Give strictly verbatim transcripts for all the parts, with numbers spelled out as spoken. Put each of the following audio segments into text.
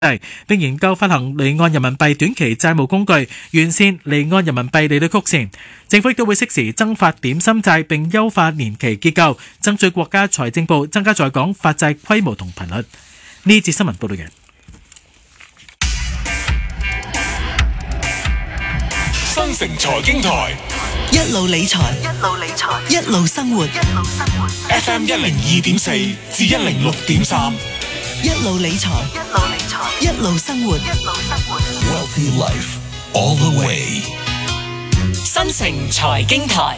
並研究發行離岸人民幣短期債務工具，完善離岸人民幣利率曲線。政府亦都會適時增發點心債，並優化年期結構，爭取國家財政部增加在港發債規模同頻率。呢節新聞報道嘅新城財經台， 一路理財，一路理財，一路生活，一路生活。 F M 一零二點四至一零六點三， 一路理財，一路理財，一路生活，一路生活。 Wealthy Life all the way。 新城財經台，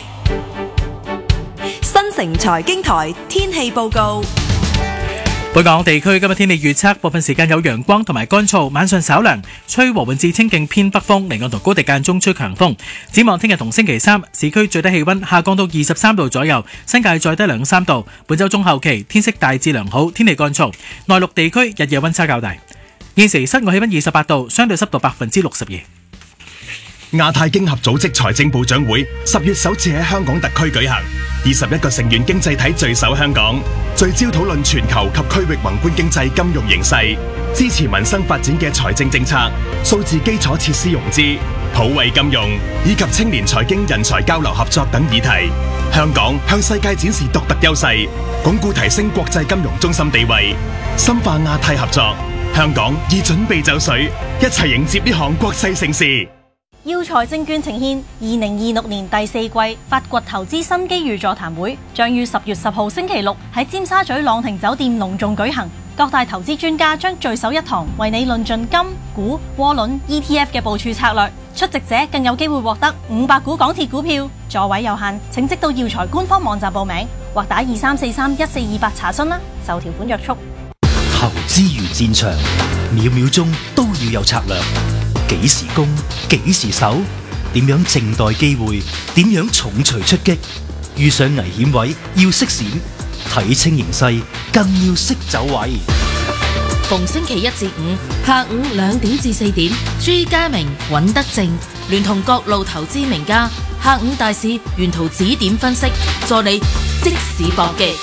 新城財經台天氣報告。 本港地區今日天氣預測，部分時間有陽光同埋乾燥，晚上稍涼，吹和緩至清勁偏北風，離岸同高地間中吹強風。展望聽日同星期三，市區最低氣溫下降到二十三度左右，新界再低兩三度。本週中後期天色大致良好，天氣乾燥，內陸地區日夜溫差較大。現時室外氣溫二十八度，相對濕度百分之六十二。 亞太經合組織財政部長會十月首次喺香港特區舉行，二十一個成員經濟體聚首香港，聚焦討論全球及區域宏觀經濟金融形勢，支持民生發展嘅財政政策、數字基礎設施融資、普惠金融以及青年財經人才交流合作等議題。香港向世界展示獨特優勢，鞏固提升國際金融中心地位，深化亞太合作。香港已準備就緒，一齊迎接呢項國際盛事。 耀才證券呈現二零二六年第四季發掘投資新機遇座談會，將於十月十號星期六喺尖沙咀朗廷酒店隆重舉行。各大投資專家將聚首一堂，為你論盡金、股、窩輪、E T F 嘅部署策略。出席者更有機會獲得五百股港鐵股票，座位有限，請即到耀才官方網站報名，或打二三四三一四二八查詢啦。受條款約束。 投資如戰場，秒秒鐘都要有策略。幾時攻，幾時守，點樣靜待機會，點樣重錘出擊，遇上危險位要識閃，睇清形勢更要識走位。 逢星期一至五下午兩點至四點，朱家明、尹德正聯同各路投資名家，下午大市沿途指點分析，助你即時搏擊。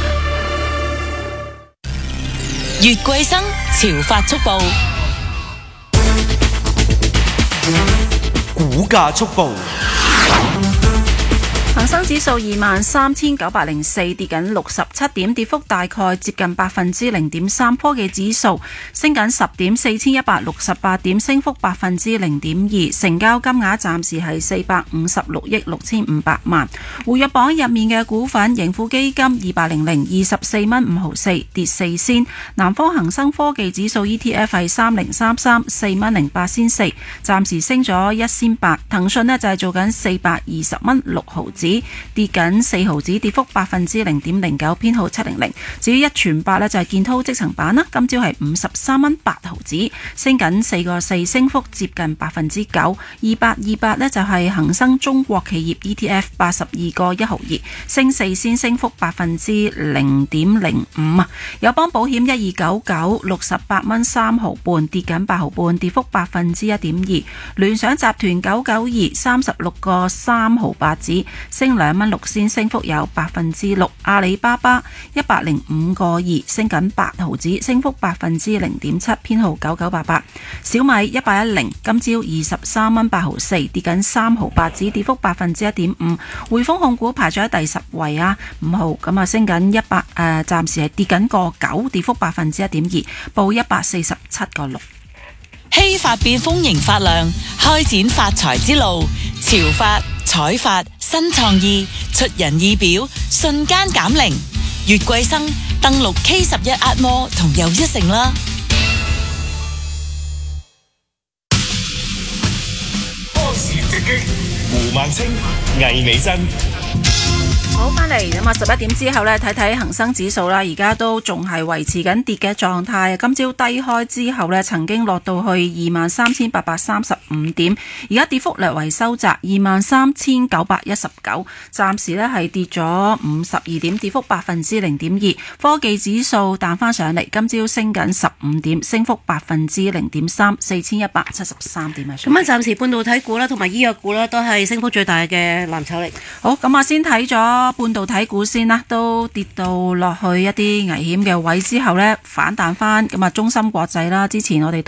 月桂生潮發速報， 股價速報。 恒生指數二萬三千九百零四，跌緊六十七點，跌幅大概接近百分之零點三。科技指數升緊十點，四千一百六十八點，升幅百分之零點二。成交金額暫時係四百五十六億六千五百萬。活躍榜入面嘅股份，盈富基金二百零零，二十四蚊五毫四，跌四仙。南方恒生科技指數 E T F 係三零三三，四蚊零八仙四，暫時升咗一仙八。騰訊呢就係做緊四百二十蚊六毫子，跌緊四毫子，跌幅百分之零點零九，編號七零零。至於一傳八呢，就係建滔積層板啦，今朝係五十三蚊八毫子，升緊四個四，升幅接近百分之九。二八二八呢，就係恒生中國企業 E T F 八十二個一毫二，升四仙，升幅百分之零點零五啊。友邦保險一二九九，六十八蚊三毫半，跌緊八毫半，跌幅百分之一點二。聯想集團九九二，三十六個三毫八子，升兩蚊六仙，升幅有百分之六。阿里巴巴一百零五個二，升緊八毫子，升幅百分之零點七，編號九九八八。小米一百一零，今朝二十三蚊八毫四，跌緊三毫八子，跌幅百分之一點五。匯豐控股排咗喺第十位啊，五號咁啊，升緊一百誒，暫時係跌緊個九，跌幅百分之一點二，報一百四十七個六。 希發變豐盈發亮，開展發財之路。潮發、彩發、新創意，出人意表，瞬間減齡。月桂生登錄 K 十一 壓摩同又一城啦。 波時直擊，胡萬清、魏美珍。 好，翻嚟咁啊！十一點之後呢，睇睇恒生指數啦，而家都仲係維持緊跌嘅狀態。今朝低開之後呢，曾經落到去二萬三千八百三十五點，而家跌幅略為收窄，二萬三千九百一十九，暫時呢係跌咗五十二點，跌幅百分之零點二。科技指數彈翻上嚟，今朝升緊十五點，升幅百分之零點三，四千一百七十三點啊！ 咁啊，暫時半導體股啦，同埋醫藥股啦，都係升幅最大嘅藍籌嚟。 好，咁啊，先睇咗個半導體股先啦，都跌到落去一啲危險嘅位之後呢，反彈翻。咁啊，中芯國際啦，之前我哋